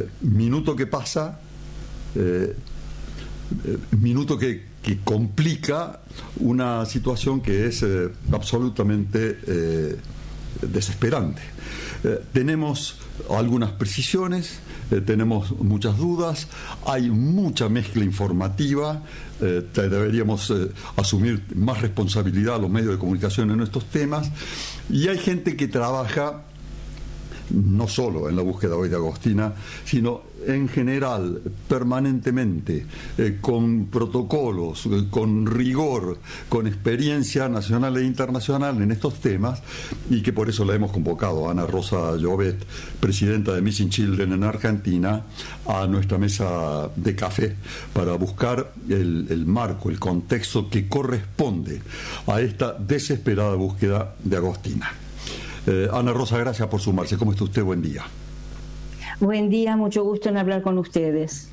Minuto que pasa, minuto que complica una situación que es absolutamente desesperante. Tenemos algunas precisiones, tenemos muchas dudas, hay mucha mezcla informativa, deberíamos asumir más responsabilidad a los medios de comunicación en estos temas, y hay gente que trabaja no solo en la búsqueda hoy de Agostina, sino en general, permanentemente, con protocolos, con rigor, con experiencia nacional e internacional en estos temas, y que por eso la hemos convocado, Ana Rosa Llobet, presidenta de Missing Children en Argentina, a nuestra mesa de café, para buscar el marco, el contexto que corresponde a esta desesperada búsqueda de Agostina. Ana Rosa, gracias por sumarse. ¿Cómo está usted? Buen día. Buen día, mucho gusto en hablar con ustedes.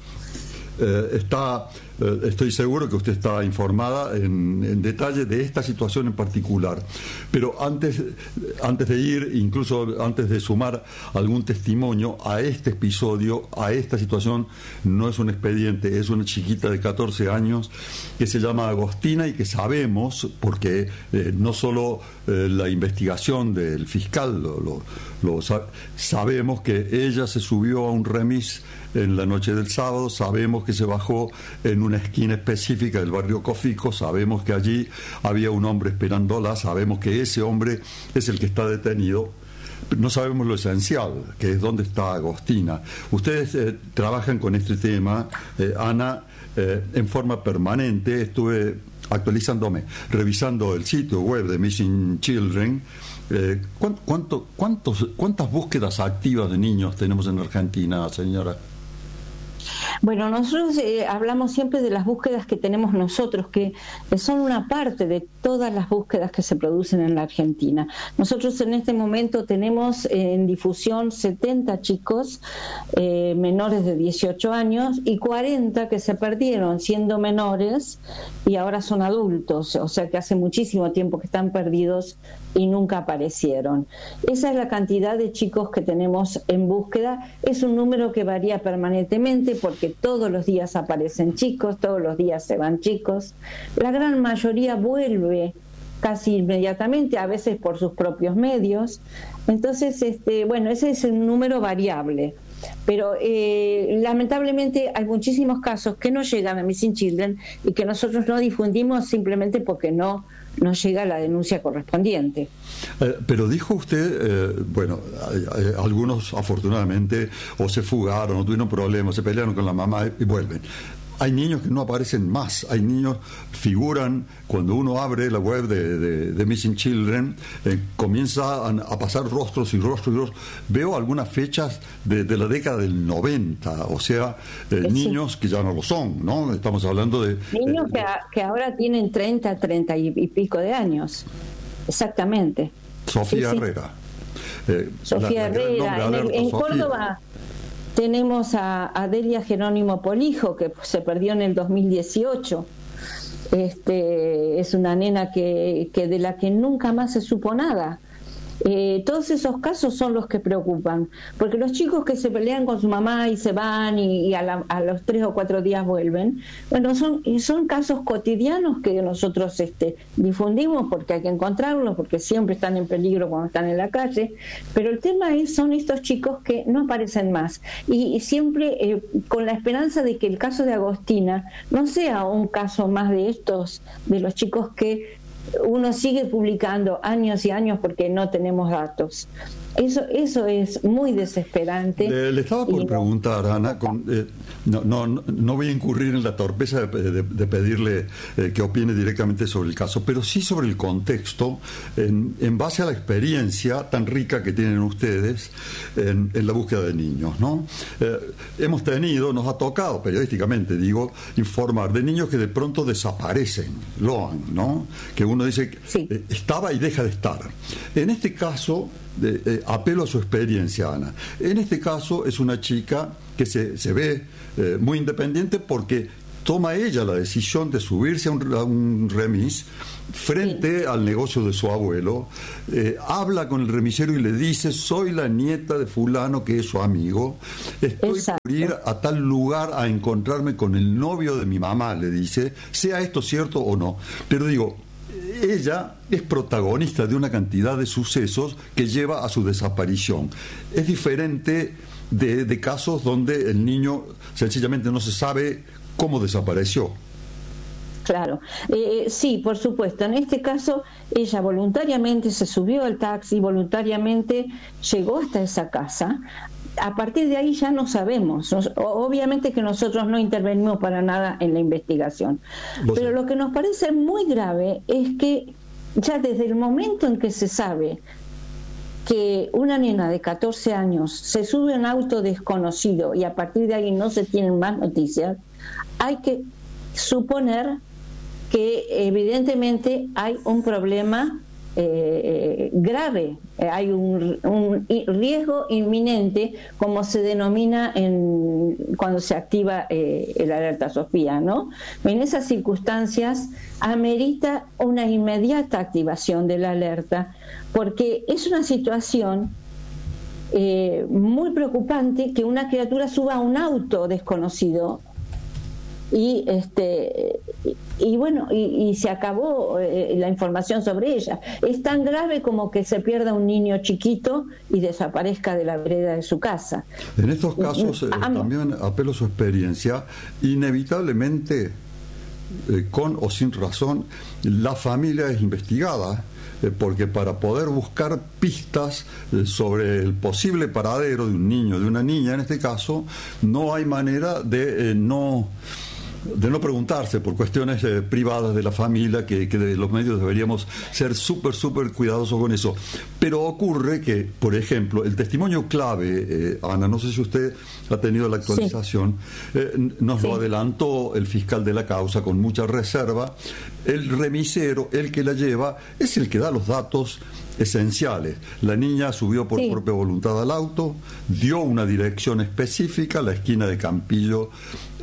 Estoy seguro que usted está informada en detalle de esta situación en particular, pero antes de ir, incluso antes de sumar algún testimonio a este episodio, a esta situación, no es un expediente, es una chiquita de 14 años que se llama Agostina y que sabemos, porque no solo la investigación del fiscal sabemos que ella se subió a un remis en la noche del sábado, sabemos que se bajó en una esquina específica del barrio Cofico, sabemos que allí había un hombre esperándola, sabemos que ese hombre es el que está detenido. No sabemos lo esencial, que es dónde está Agostina. Ustedes trabajan con este tema, Ana, en forma permanente. Estuve actualizándome, revisando el sitio web de Missing Children. ¿Cuántas búsquedas activas de niños tenemos en Argentina, señora? Bueno, nosotros hablamos siempre de las búsquedas que tenemos nosotros, que son una parte de todas las búsquedas que se producen en la Argentina. Nosotros en este momento tenemos en difusión 70 chicos menores de 18 años y 40 que se perdieron siendo menores y ahora son adultos, o sea que hace muchísimo tiempo que están perdidos y nunca aparecieron. Esa es la cantidad de chicos que tenemos en búsqueda. Es un número que varía permanentemente porque todos los días aparecen chicos, todos los días se van chicos. La gran mayoría vuelve casi inmediatamente, a veces por sus propios medios. Entonces, bueno, ese es un número variable. Pero lamentablemente hay muchísimos casos que no llegan a Missing Children y que nosotros no difundimos simplemente porque no llega la denuncia correspondiente. Pero dijo usted, bueno, algunos afortunadamente o se fugaron o tuvieron problemas, se pelearon con la mamá y vuelven. Hay niños que no aparecen más, hay niños figuran, cuando uno abre la web de Missing Children, comienza a pasar rostros y rostros y rostros. Veo algunas fechas de la década del 90, o sea, sí, niños que ya no lo son, ¿no? Estamos hablando de... Niños que ahora tienen 30 y pico de años, exactamente. Sofía Herrera. Sofía Herrera, en Córdoba... Tenemos a Delia Jerónimo Polijo, que se perdió en el 2018. Es una nena que de la que nunca más se supo nada. Todos esos casos son los que preocupan, porque los chicos que se pelean con su mamá y se van y a los 3 o 4 días vuelven, bueno, son casos cotidianos que nosotros difundimos porque hay que encontrarlos, porque siempre están en peligro cuando están en la calle, pero el tema son estos chicos que no aparecen más y siempre con la esperanza de que el caso de Agostina no sea un caso más de estos, de los chicos que uno sigue publicando años y años porque no tenemos datos. Eso es muy desesperante. Le estaba por preguntar, Ana, no voy a incurrir en la torpeza de pedirle que opine directamente sobre el caso, pero sí sobre el contexto, en base a la experiencia tan rica que tienen ustedes en la búsqueda de niños, ¿no? Nos ha tocado periodísticamente, informar de niños que de pronto desaparecen, ¿no? Que uno dice, sí, estaba y deja de estar. En este caso... apelo a su experiencia, Ana. En este caso es una chica que se ve muy independiente porque toma ella la decisión de subirse a un remis frente al negocio de su abuelo, habla con el remisero y le dice: soy la nieta de fulano que es su amigo, estoy por ir a tal lugar a encontrarme con el novio de mi mamá, le dice, sea esto cierto o no. Pero digo, ella es protagonista de una cantidad de sucesos que lleva a su desaparición. Es diferente de casos donde el niño sencillamente no se sabe cómo desapareció. Claro, sí, por supuesto. En este caso, ella voluntariamente se subió al taxi, voluntariamente llegó hasta esa casa. A partir de ahí ya no sabemos. Obviamente que nosotros no intervenimos para nada en la investigación. Pero lo que nos parece muy grave es que ya desde el momento en que se sabe que una nena de 14 años se sube a un auto desconocido y a partir de ahí no se tienen más noticias, hay que suponer que evidentemente hay un problema grave, hay un riesgo inminente, como se denomina cuando se activa el alerta Sofía, ¿no? En esas circunstancias amerita una inmediata activación de la alerta, porque es una situación muy preocupante que una criatura suba a un auto desconocido y se acabó la información sobre ella. Es tan grave como que se pierda un niño chiquito y desaparezca de la vereda de su casa. En estos casos también apelo a su experiencia, inevitablemente con o sin razón la familia es investigada, porque para poder buscar pistas sobre el posible paradero de un niño, de una niña en este caso, no hay manera de no preguntarse por cuestiones privadas de la familia, que de los medios deberíamos ser súper cuidadosos con eso. Pero ocurre que, por ejemplo, el testimonio clave, Ana, no sé si usted ha tenido la actualización, nos lo adelantó el fiscal de la causa con mucha reserva. El remisero, el que la lleva, es el que da los datos esenciales. La niña subió por propia voluntad al auto, dio una dirección específica, la esquina de Campillo,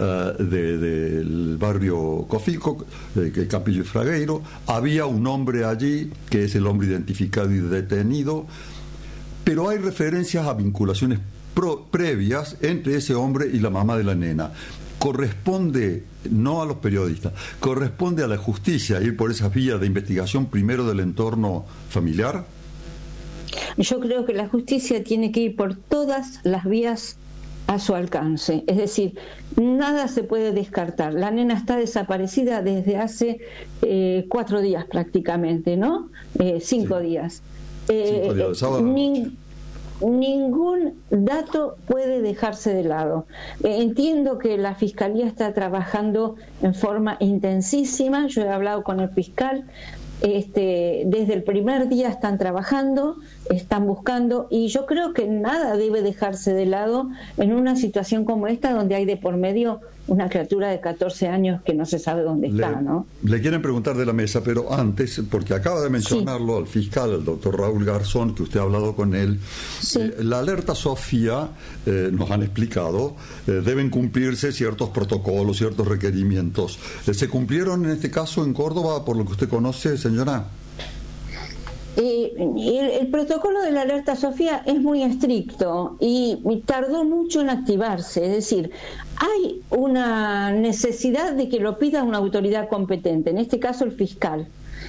del barrio Cofico, Campillo y Fragueiro. Había un hombre allí, que es el hombre identificado y detenido, pero hay referencias a vinculaciones previas entre ese hombre y la mamá de la nena. Corresponde, no a los periodistas, corresponde a la justicia ir por esas vías de investigación primero del entorno familiar. Yo creo que la justicia tiene que ir por todas las vías a su alcance, es decir, nada se puede descartar. La nena está desaparecida desde hace 4 días prácticamente, ¿no? 5 días. 5 días, sábado. Ningún dato puede dejarse de lado. Entiendo que la Fiscalía está trabajando en forma intensísima. Yo he hablado con el fiscal. Desde el primer día están trabajando, están buscando, y yo creo que nada debe dejarse de lado en una situación como esta, donde hay de por medio una criatura de 14 años que no se sabe dónde está, ¿no? Le quieren preguntar de la mesa, pero antes, porque acaba de mencionarlo al fiscal, el doctor Raúl Garzón, que usted ha hablado con él, la alerta Sofía, nos han explicado, deben cumplirse ciertos protocolos, ciertos requerimientos. ¿Se cumplieron en este caso en Córdoba, por lo que usted conoce, señora? El protocolo de la alerta Sofía es muy estricto y tardó mucho en activarse, es decir, hay una necesidad de que lo pida una autoridad competente, en este caso el fiscal.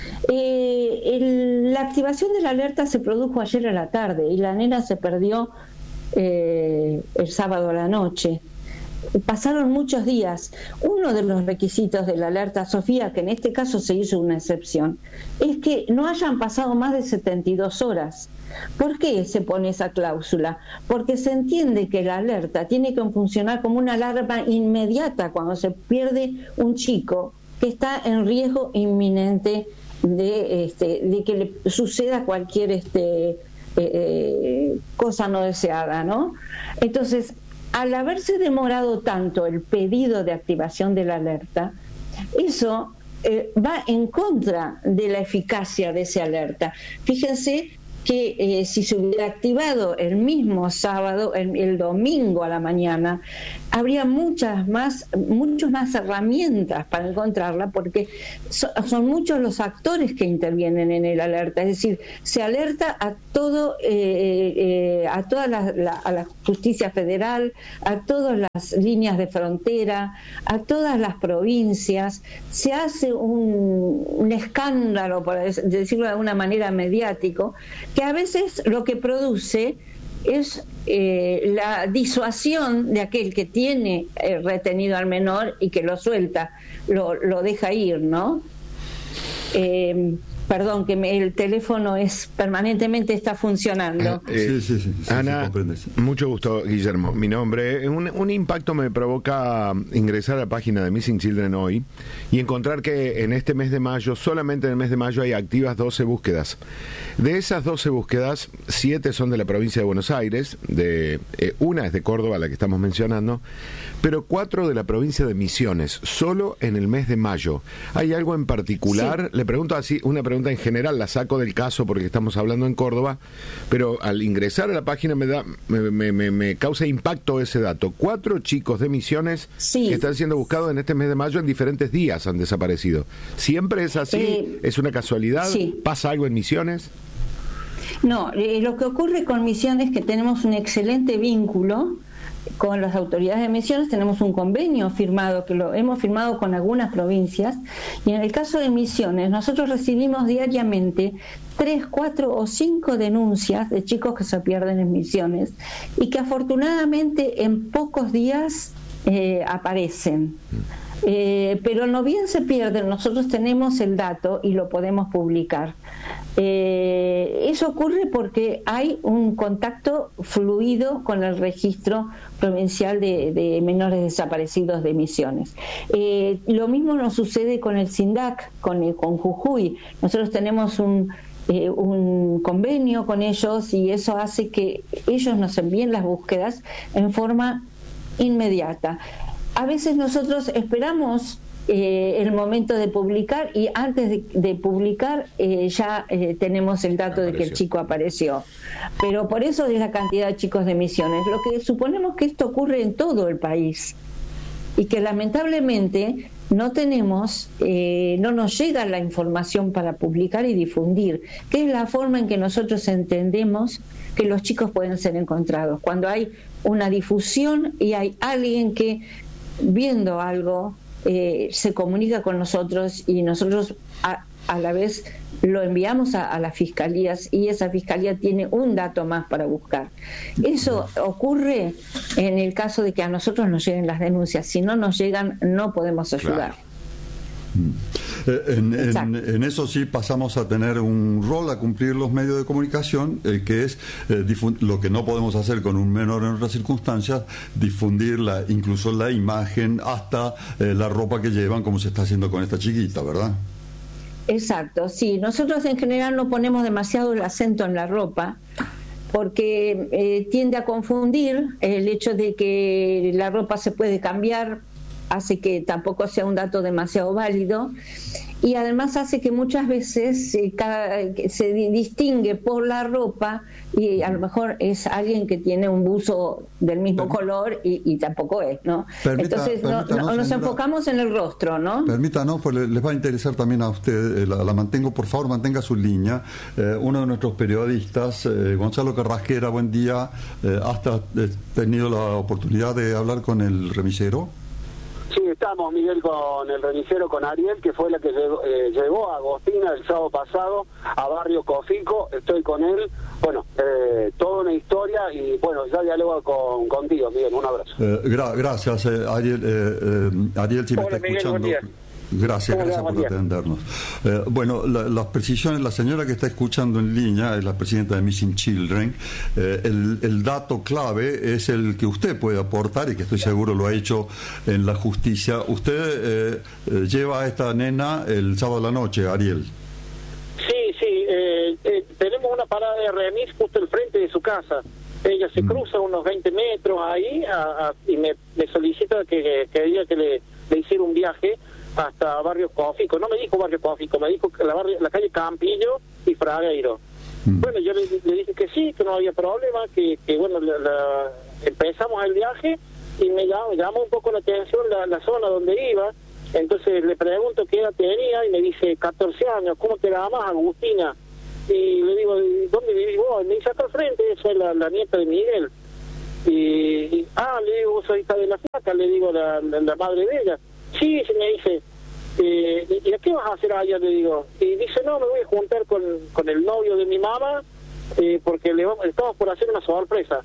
La activación de la alerta se produjo ayer a la tarde y la nena se perdió el sábado a la noche. Pasaron muchos días. Uno de los requisitos de la alerta Sofía, que en este caso se hizo una excepción, es que no hayan pasado más de 72 horas. ¿Por qué se pone esa cláusula? Porque se entiende que la alerta tiene que funcionar como una alarma inmediata cuando se pierde un chico que está en riesgo inminente de que le suceda cualquier cosa no deseada, ¿no? Entonces, al haberse demorado tanto el pedido de activación de la alerta, eso va en contra de la eficacia de esa alerta. Fíjense que si se hubiera activado el mismo sábado, el domingo a la mañana, habría muchas más herramientas para encontrarla, porque son muchos los actores que intervienen en el alerta. Es decir, se alerta a toda la justicia federal, a todas las líneas de frontera, a todas las provincias. Se hace un escándalo, por decirlo de alguna manera, mediático, que a veces lo que produce es la disuasión de aquel que tiene retenido al menor y que lo suelta, lo deja ir, ¿no? Perdón, que el teléfono permanentemente está funcionando. Sí, Ana, mucho gusto, Guillermo. Mi nombre. Un impacto me provoca ingresar a la página de Missing Children hoy y encontrar que en este mes de mayo, solamente en el mes de mayo, hay activas 12 búsquedas. De esas 12 búsquedas, 7 son de la provincia de Buenos Aires, una es de Córdoba, la que estamos mencionando, pero 4 de la provincia de Misiones, solo en el mes de mayo. ¿Hay algo en particular? Sí. Le pregunto así, una pregunta en general, la saco del caso porque estamos hablando en Córdoba, pero al ingresar a la página me causa impacto ese dato. 4 chicos de Misiones que están siendo buscados en este mes de mayo, en diferentes días han desaparecido. ¿Siempre es así? ¿Es una casualidad? Sí. ¿Pasa algo en Misiones? No, lo que ocurre con Misiones es que tenemos un excelente vínculo con las autoridades de Misiones. Tenemos un convenio firmado, que lo hemos firmado con algunas provincias, y en el caso de Misiones nosotros recibimos diariamente 3, 4 o 5 denuncias de chicos que se pierden en Misiones y que afortunadamente en pocos días aparecen. Pero no bien se pierden, nosotros tenemos el dato y lo podemos publicar. Eso ocurre porque hay un contacto fluido con el registro provincial de menores desaparecidos de Misiones. Lo mismo nos sucede con el SINDAC, con Jujuy. Nosotros tenemos un convenio con ellos y eso hace que ellos nos envíen las búsquedas en forma inmediata. A veces nosotros esperamos el momento de publicar y antes de publicar ya tenemos el dato de que el chico apareció. Pero por eso es la cantidad de chicos de Misiones. Lo que suponemos que esto ocurre en todo el país y que lamentablemente no nos llega la información para publicar y difundir, que es la forma en que nosotros entendemos que los chicos pueden ser encontrados. Cuando hay una difusión y hay alguien que, viendo algo, se comunica con nosotros y nosotros a la vez lo enviamos a las fiscalías y esa fiscalía tiene un dato más para buscar. Eso ocurre en el caso de que a nosotros nos lleguen las denuncias. Si no nos llegan, no podemos ayudar. Claro. En eso sí pasamos a tener un rol a cumplir los medios de comunicación, que es lo que no podemos hacer con un menor en otras circunstancias, difundir incluso la imagen hasta la ropa que llevan, como se está haciendo con esta chiquita, ¿verdad? Exacto, sí. Nosotros en general no ponemos demasiado el acento en la ropa porque tiende a confundir. El hecho de que la ropa se puede cambiar hace que tampoco sea un dato demasiado válido y además hace que muchas veces se distingue por la ropa y a lo mejor es alguien que tiene un buzo del mismo color y tampoco es, ¿no? Entonces nos enfocamos en el rostro, ¿no? Permítanos, pues les va a interesar también a usted, la mantengo, por favor, mantenga su línea. Uno de nuestros periodistas, Gonzalo Carrasquera, buen día. ¿Has tenido la oportunidad de hablar con el remisero? Sí, estamos, Miguel, con el remisero, con Ariel, que fue la que llevó a Agostina el sábado pasado a Barrio Cofico. Estoy con él. Bueno, toda una historia y bueno, ya dialogo contigo, Miguel. Un abrazo. Gracias, Ariel. Ariel, si me está escuchando. Miguel, gracias por atendernos. Bueno, las precisiones, la señora que está escuchando en línea es la presidenta de Missing Children. El dato clave es el que usted puede aportar y que estoy seguro lo ha hecho en la justicia. Usted lleva a esta nena el sábado a la noche, Ariel. Sí, tenemos una parada de remis justo al frente de su casa. Ella se cruza unos 20 metros ahí y me solicita que diga que le hiciera un viaje hasta Barrio Cofico. No me dijo Barrio Cofico, me dijo la calle Campillo y Fragueiro. Bueno, yo le dije que sí, que no había problema, que bueno, empezamos el viaje y me llamó un poco la atención la zona donde iba. Entonces le pregunto qué edad tenía y me dice 14 años. ¿Cómo te llamas, Agustina? Y le digo, ¿dónde vivís vos? Me dice, acá al frente, soy la nieta de Miguel. Le digo, vos sos hija de la flaca, le digo, la madre de ella. Sí, me dice, ¿y a qué vas a hacer allá? Le digo. Y dice, no, me voy a juntar con el novio de mi mamá, porque estamos por hacer una sorpresa.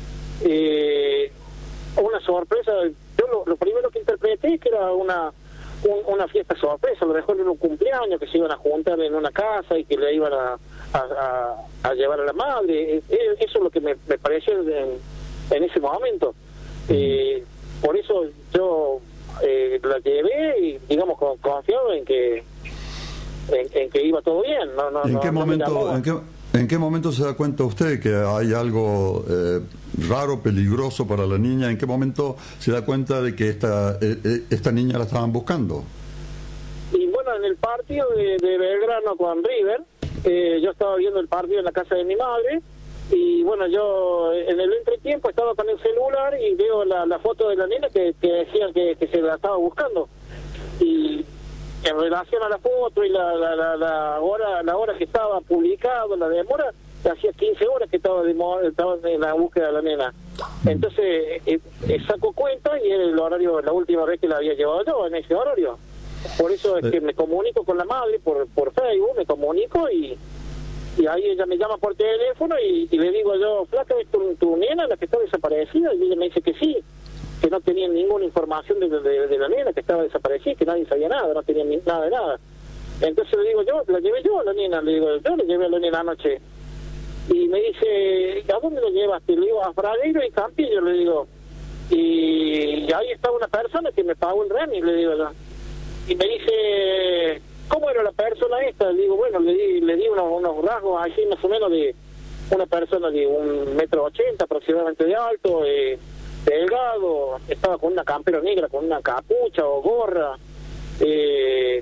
Una sorpresa, yo lo primero que interpreté que era una fiesta sorpresa, lo dejó en un cumpleaños, que se iban a juntar en una casa y que le iban a llevar a la madre. Eso es lo que me pareció en ese momento. Por eso yo la llevé y, digamos, confiado en que iba todo bien. ¿En qué momento se da cuenta usted que hay algo raro, peligroso para la niña? ¿En qué momento se da cuenta de que esta niña la estaban buscando? Y bueno, en el partido de Belgrano con River, yo estaba viendo el partido en la casa de mi madre, y bueno, yo en el entretiempo estaba con el celular y veo la foto de la nena que decían que se la estaba buscando. Y en relación a la foto y la hora que estaba publicado, la demora, hacía 15 horas que estaba en la búsqueda de la nena. Entonces saco cuenta y era el horario, la última vez que la había llevado yo, en ese horario. Por eso es que me comunico con la madre por Facebook, me comunico y ahí ella me llama por teléfono y le digo yo, flaca, ¿es tu nena la que está desaparecida? Y ella me dice que sí, que no tenían ninguna información de la nena, que estaba desaparecida, que nadie sabía nada, no tenían nada de nada. Entonces le digo yo, la llevé yo a la nena, le digo, yo le llevé a la nena anoche. Y me dice, ¿a dónde lo llevaste? Le digo, a Fragueiro y Campillo, le digo. Y ahí estaba una persona que me pagó el remis, le digo yo. Y me dice, ¿cómo era la persona esta? Le digo, bueno, le di unos rasgos así más o menos de una persona de 1,80 metros aproximadamente de alto, delgado, estaba con una campera negra, con una capucha o gorra. Se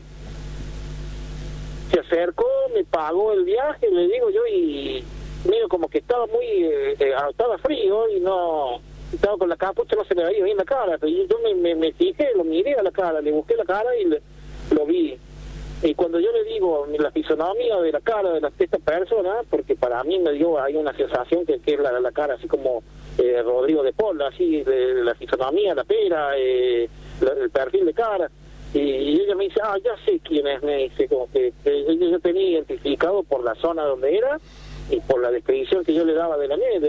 acercó, me pagó el viaje, le digo yo, y medio como que estaba estaba frío y no estaba con la capucha, no se me veía bien la cara, pero yo me fijé, lo miré a la cara, le busqué la cara y lo vi. Y cuando yo le digo la fisonomía de la cara de esta persona, porque para mí me dio ahí una sensación que es la cara así como Rodrigo de Paul, así de la fisonomía, la pera, el perfil de cara, y ella me dice, ya sé quién es, me dice, como que yo tenía identificado por la zona donde era y por la descripción que yo le daba de la nena.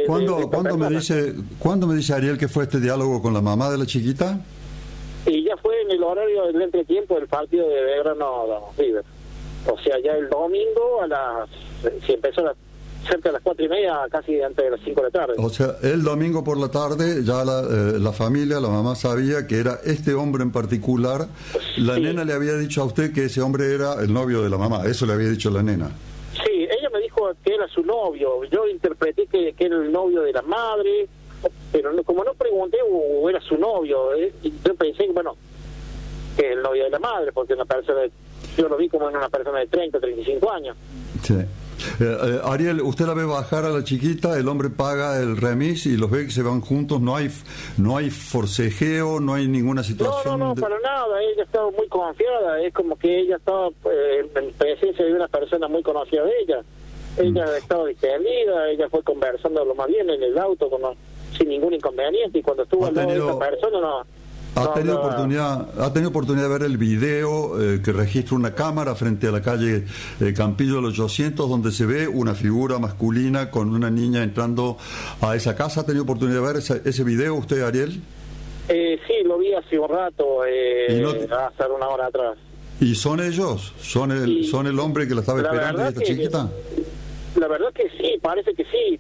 ¿Cuándo me dice Ariel que fue este diálogo con la mamá de la chiquita? Y ya fue en el horario del entretiempo del partido de Belgrano River. O sea, ya el domingo si empezó cerca de las 4:30, casi antes de las 5 de la tarde. O sea, el domingo por la tarde ya la familia, la mamá sabía que era este hombre en particular. La nena le había dicho a usted que ese hombre era el novio de la mamá, eso le había dicho la nena. Sí, ella me dijo que era su novio, yo interpreté que era el novio de la madre, pero como no pregunté o era su novio, yo pensé que el novio de la madre, porque yo lo vi como una persona de 30, 35 años. Sí. Ariel, usted la ve bajar a la chiquita, el hombre paga el remis y los ve que se van juntos, no hay forcejeo, no hay ninguna situación. No, para nada, ella estaba muy confiada, es como que ella estaba en presencia de una persona muy conocida de ella. Ella estaba distendida, ella fue conversando lo más bien en el auto sin ningún inconveniente, y cuando estuvo al lado de esa persona ¿Ha tenido oportunidad de ver el video que registra una cámara frente a la calle Campillo de los 800, donde se ve una figura masculina con una niña entrando a esa casa? ¿Ha tenido oportunidad de ver ese video usted, Ariel? Sí, lo vi hace un rato, hace una hora atrás. ¿Y son ellos? ¿Son el hombre que la estaba esperando y esta chiquita? La verdad que sí, parece que sí.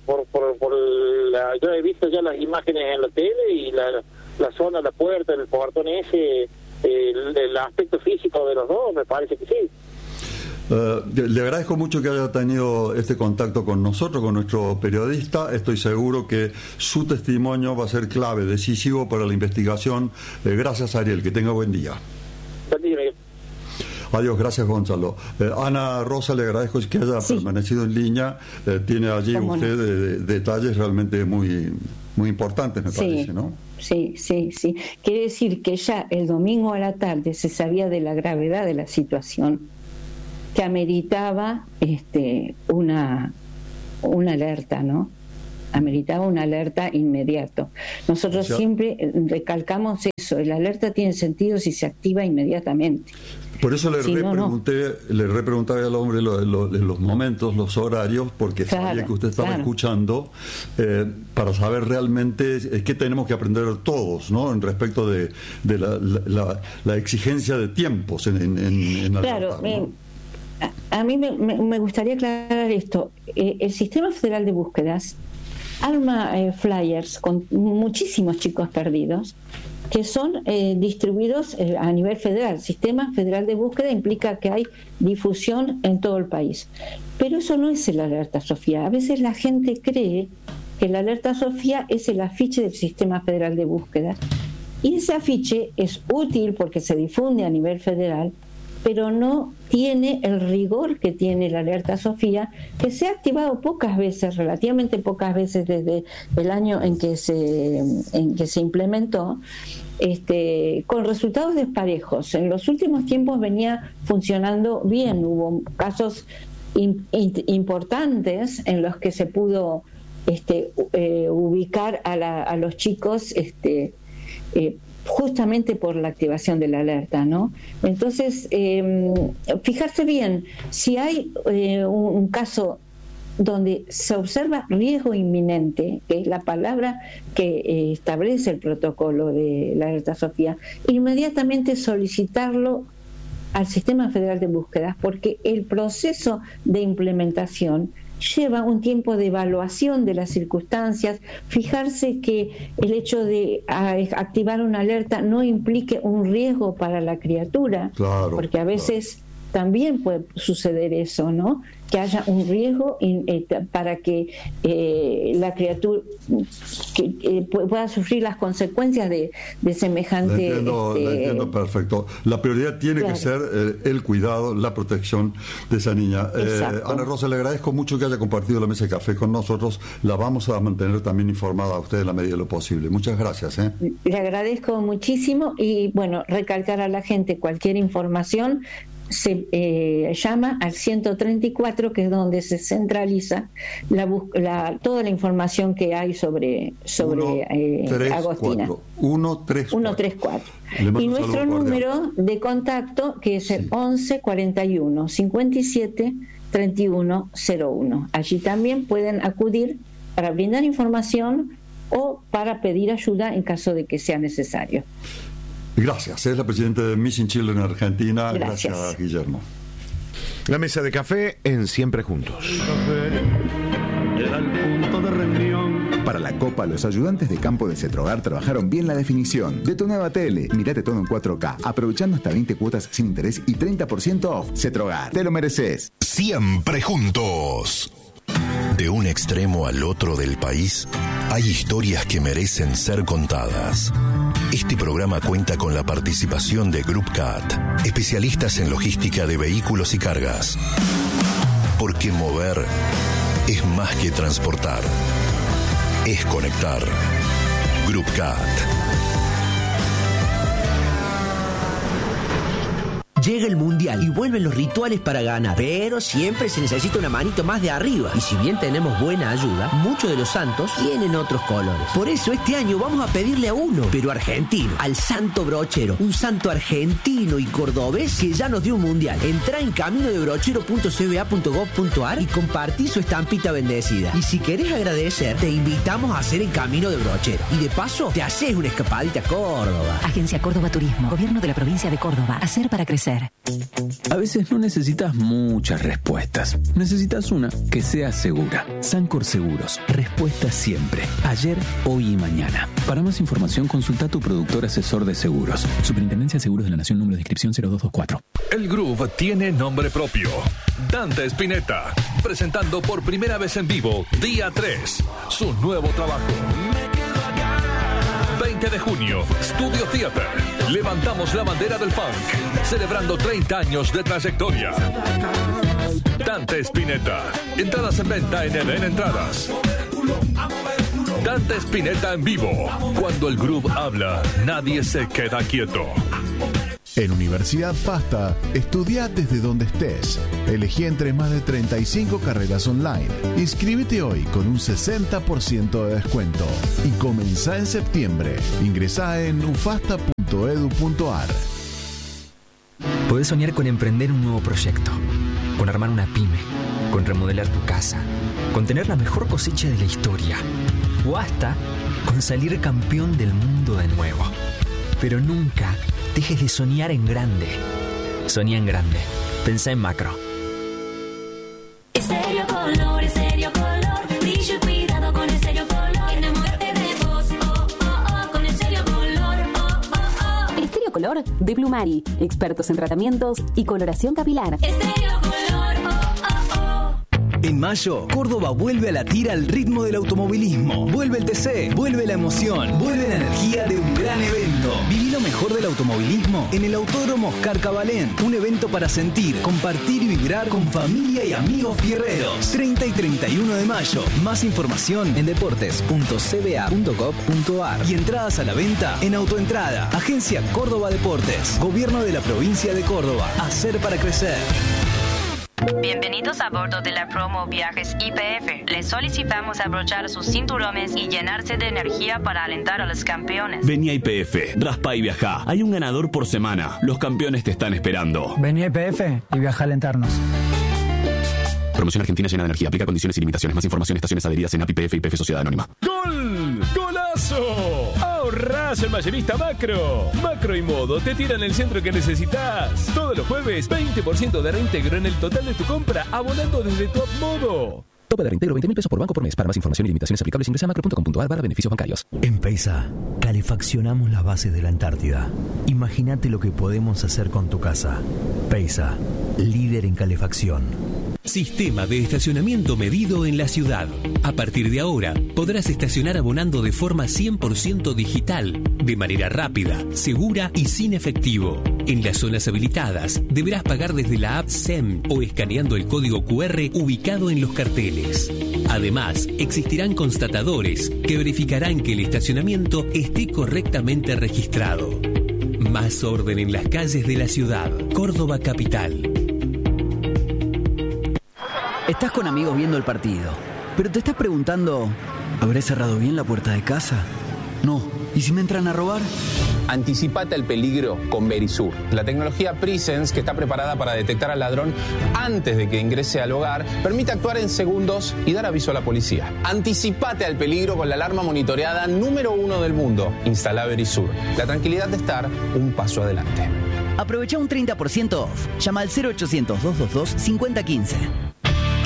Yo he visto ya las imágenes en la tele y la zona, la puerta, el portón ese, el aspecto físico de los dos, me parece que sí. Le agradezco mucho que haya tenido este contacto con nosotros, con nuestro periodista. Estoy seguro que su testimonio va a ser clave, decisivo para la investigación. Gracias, Ariel. Que tenga buen día. Buen día, Miguel. Adiós, gracias Gonzalo. Ana Rosa, le agradezco que haya permanecido en línea. Tiene allí usted detalles realmente muy, muy importantes, me parece, ¿no? Sí. Quiere decir que ya el domingo a la tarde se sabía de la gravedad de la situación, que ameritaba una alerta, ¿no? Ameritaba una alerta inmediato. Nosotros siempre recalcamos eso, la alerta tiene sentido si se activa inmediatamente. Por eso le repreguntaba al hombre los momentos, los horarios, porque sabía que usted estaba escuchando, para saber realmente qué tenemos que aprender todos, ¿no? En respecto de la exigencia de tiempos en la Claro, libertad, ¿no? A mí me gustaría aclarar esto. El Sistema Federal de Búsquedas arma flyers con muchísimos chicos perdidos que son distribuidos a nivel federal. Sistema Federal de Búsqueda implica que hay difusión en todo el país. Pero eso no es el Alerta Sofía. A veces la gente cree que el Alerta Sofía es el afiche del Sistema Federal de Búsqueda. Y ese afiche es útil porque se difunde a nivel federal, pero no tiene el rigor que tiene la Alerta Sofía, que se ha activado pocas veces, relativamente pocas veces desde el año en que se implementó, con resultados desparejos. En los últimos tiempos venía funcionando bien, hubo casos importantes en los que se pudo ubicar a los chicos justamente por la activación de la alerta, ¿no? Entonces, fijarse bien, si hay un caso donde se observa riesgo inminente, que es la palabra que establece el protocolo de la Alerta Sofía, inmediatamente solicitarlo al Sistema Federal de Búsquedas, porque el proceso de implementación lleva un tiempo de evaluación de las circunstancias, fijarse que el hecho de activar una alerta no implique un riesgo para la criatura, porque a veces también puede suceder eso, ¿no? Que haya un riesgo para que la criatura pueda sufrir las consecuencias de semejante... Lo entiendo perfecto. La prioridad tiene que ser el cuidado, la protección de esa niña. Ana Rosa, le agradezco mucho que haya compartido la mesa de café con nosotros. La vamos a mantener también informada a usted en la medida de lo posible. Muchas gracias. Le agradezco muchísimo y, bueno, recalcar a la gente cualquier información. Se llama al 134, que es donde se centraliza toda la información que hay sobre Agostina. 134. Y nuestro número de contacto, que es el 11 41 57 31 01. Allí también pueden acudir para brindar información o para pedir ayuda en caso de que sea necesario. Gracias, es la presidenta de Missing Children en Argentina. Gracias, Guillermo. La mesa de café en Siempre Juntos. Para la Copa, los ayudantes de campo de Cetrogar trabajaron bien la definición de tu nueva tele. Mirate todo en 4K, aprovechando hasta 20 cuotas sin interés y 30% off. Cetrogar, te lo mereces. Siempre Juntos. De un extremo al otro del país, hay historias que merecen ser contadas. Este programa cuenta con la participación de Group CAT, especialistas en logística de vehículos y cargas. Porque mover es más que transportar, es conectar. Group CAT. Llega el Mundial y vuelven los rituales para ganar, pero siempre se necesita una manito más de arriba. Y si bien tenemos buena ayuda, muchos de los santos tienen otros colores. Por eso este año vamos a pedirle a uno, pero argentino, al Santo Brochero, un santo argentino y cordobés que ya nos dio un Mundial. Entrá en caminodebrochero.cba.gov.ar y compartí su estampita bendecida. Y si querés agradecer, te invitamos a hacer el Camino de Brochero. Y de paso, te haces una escapadita a Córdoba. Agencia Córdoba Turismo, Gobierno de la Provincia de Córdoba. Hacer para crecer. A veces no necesitas muchas respuestas. Necesitas una que sea segura. Sancor Seguros. Respuesta siempre. Ayer, hoy y mañana. Para más información, consulta a tu productor asesor de seguros. Superintendencia de Seguros de la Nación, número de inscripción 0224. El Groove tiene nombre propio. Dante Spinetta, presentando por primera vez en vivo, Día 3, su nuevo trabajo. 20 20 de junio, Studio Theater. Levantamos la bandera del funk, celebrando 30 años de trayectoria. Dante Spinetta. Entradas en venta en Eden Entradas. Dante Spinetta en vivo. Cuando el groove habla, nadie se queda quieto. En Universidad FASTA, estudia desde donde estés. Elegí entre más de 35 carreras online. Inscríbete hoy con un 60% de descuento. Y comenzá en septiembre. Ingresá en ufasta.edu.ar. Podés soñar con emprender un nuevo proyecto, con armar una pyme, con remodelar tu casa, con tener la mejor cosecha de la historia, o hasta con salir campeón del mundo de nuevo. Pero nunca dejes de soñar en grande. Soñá en grande. Pensá en macro. Estéreo Color, Estéreo Color. Brillo y cuidado con Estéreo Color. Enamórate de vos, oh, oh, oh, con Estéreo Color, oh, oh, oh. Estéreo Color de Plumari. Expertos en tratamientos y coloración capilar. Estéreo Color, oh, oh, oh. En mayo, Córdoba vuelve a latir al ritmo del automovilismo. Vuelve el TC, vuelve la emoción, vuelve la energía de un gran evento. Viví lo mejor del automovilismo en el Autódromo Oscar Cabalén. Un evento para sentir, compartir y vibrar con familia y amigos fierreros. 30 y 31 de mayo. Más información en deportes.cba.gov.ar y entradas a la venta en Autoentrada. Agencia Córdoba Deportes. Gobierno de la provincia de Córdoba. Hacer para crecer. Bienvenidos a bordo de la promo Viajes YPF. Les solicitamos abrochar sus cinturones y llenarse de energía para alentar a los campeones. Vení a YPF, raspa y viajá. Hay un ganador por semana. Los campeones te están esperando. Vení a YPF y viaja a alentarnos. Promoción Argentina llena de energía. Aplica condiciones y limitaciones. Más información, estaciones adheridas en API YPF y YPF Sociedad Anónima. ¡Gol! ¡Golazo! Ahorrás el mayorista Macro. Macro y Modo te tiran el centro que necesitas. Todos los jueves, 20% de reintegro en el total de tu compra, abonando desde Top Modo. Tope de reintegro 20.000 pesos por banco por mes. Para más información y limitaciones aplicables ingresa a macro.com.ar/beneficios bancarios. En Peisa, calefaccionamos las bases de la Antártida. Imagínate lo que podemos hacer con tu casa. Peisa, líder en calefacción. Sistema de estacionamiento medido en la ciudad. A partir de ahora, podrás estacionar abonando de forma 100% digital, de manera rápida, segura y sin efectivo. En las zonas habilitadas, deberás pagar desde la app SEM o escaneando el código QR ubicado en los carteles. Además, existirán constatadores que verificarán que el estacionamiento esté correctamente registrado. Más orden en las calles de la ciudad. Córdoba Capital. Estás con amigos viendo el partido, pero te estás preguntando, ¿habré cerrado bien la puerta de casa? No. ¿Y si me entran a robar? Anticipate al peligro con Verisur, la tecnología Presence que está preparada para detectar al ladrón antes de que ingrese al hogar, permite actuar en segundos y dar aviso a la policía. Anticipate al peligro con la alarma monitoreada número 1 del mundo. Instala Verisur, la tranquilidad de estar un paso adelante. Aprovecha un 30% off. Llama al 0800-222-5015.